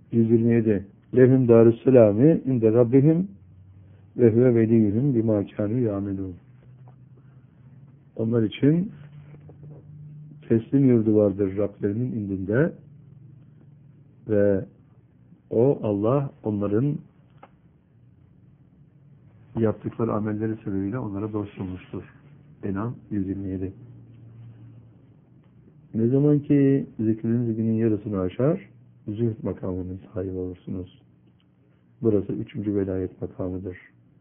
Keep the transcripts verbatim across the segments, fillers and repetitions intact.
yüz yirmi yedi. Lehum darüsselami inde rabbihim ve huve veliyuhum bima kânû yâmelûn. Onlar için teslim yurdu vardır Rablerinin indinde ve o Allah onların yaptıkları amelleri sebebiyle onlara dost olmuştur. En'am yüz yirmi yedi. Ne zaman ki zikriniz günün yarısını aşar, zühd makamının sahibi olursunuz. Burası üçüncü velayet makamıdır.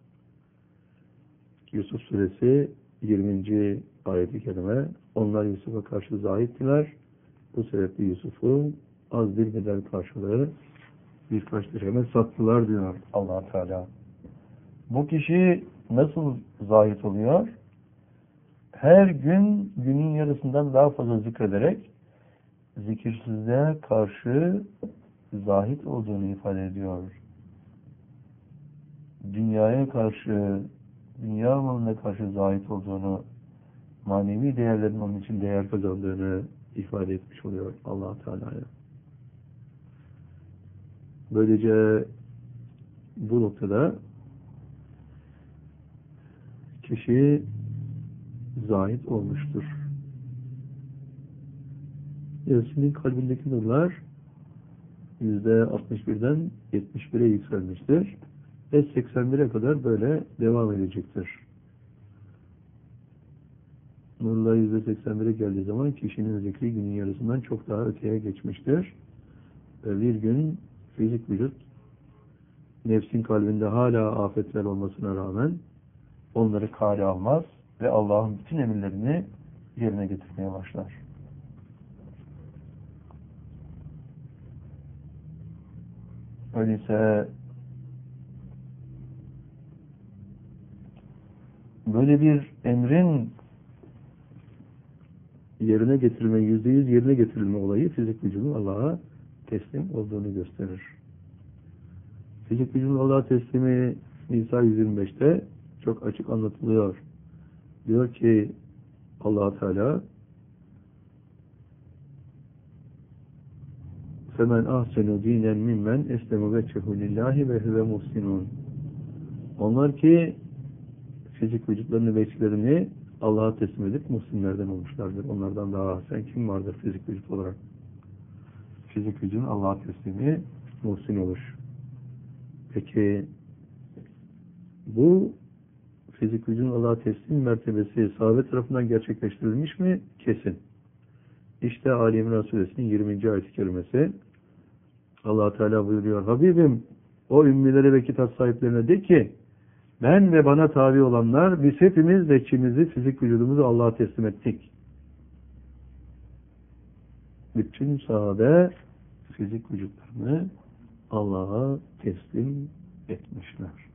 Yusuf suresi yirminci ayet-i kerime. Onlar Yusuf'a karşı zahittiler. Bu sebeple Yusuf'u az bir bedel karşılığı birkaç dirheme sattılar diyor Allah Teala. Bu kişi nasıl zahit oluyor? Her gün günün yarısından daha fazla zikrederek zikirsizliğe karşı zahit olduğunu ifade ediyor. Dünyaya karşı, dünya malına karşı zahit olduğunu, manevi değerlerin onun için değer kazandığını ifade etmiş oluyor Allah Teala'ya. Böylece bu noktada kişi zahit olmuştur. Yasin'in kalbindeki nurlar yüzde altmış birden yetmiş bire yükselmiştir. Ve seksen bire kadar böyle devam edecektir. Nurlar yüzde seksen bire geldiği zaman kişinin zikri günün yarısından çok daha öteye geçmiştir. Ve bir gün fizik vücut nefsin kalbinde hala afetler olmasına rağmen onları kale almaz ve Allah'ın bütün emirlerini yerine getirmeye başlar. Öyleyse böyle bir emrin yerine getirilme, yüzde yüz yerine getirilme olayı fizik vücudun Allah'a teslim olduğunu gösterir. Fizik vücudun Allah'a teslimi Nisa yüz yirmi beşte çok açık anlatılıyor. Diyor ki Allah Teala فَمَنْ أَحْسَنُ دِينًا مِمَّنْ اَسْلَمُ وَجْهَهُ لِلّٰهِ وَهُوَ مُحْسِنُونَ. Onlar ki fizik vücutlarını ve içlerini Allah'a teslim edip muhsinlerden olmuşlardır. Onlardan daha sen kim vardır fizik vücut olarak? Fizik vücudun Allah'a teslimi muhsin olur. Peki bu fizik vücudun Allah'a teslim mertebesi sahabe tarafından gerçekleştirilmiş mi? Kesin. İşte Ali İmran Suresinin yirminci ayet-i kerimesi. Allah Teala buyuruyor: Habibim, o ümmilere ve kitap sahiplerine de ki ben ve bana tabi olanlar biz hepimiz ve içimizi, fizik vücudumuzu Allah'a teslim ettik. Bütün sahabe fizik vücutlarını Allah'a teslim etmişler.